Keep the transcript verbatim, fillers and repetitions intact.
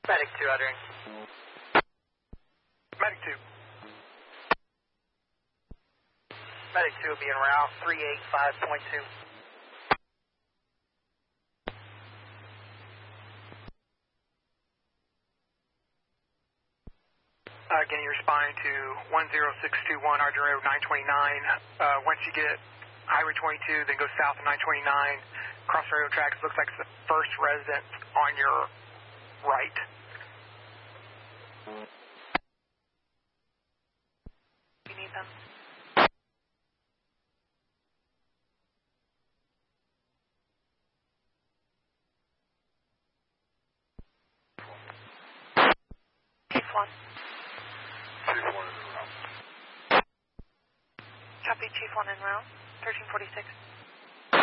Medic two, Adrian. Medic two. Medic two will be en route, three eight five point two. Uh, getting responding to one zero six two one, Argent Road nine twenty-nine. Uh, once you get Highway twenty-two, then go south of nine twenty-nine, cross railroad tracks, looks like it's the first residence on your right. You need them. Chief one. Chief one in the route. Copy, Chief one en route, thirteen forty-six.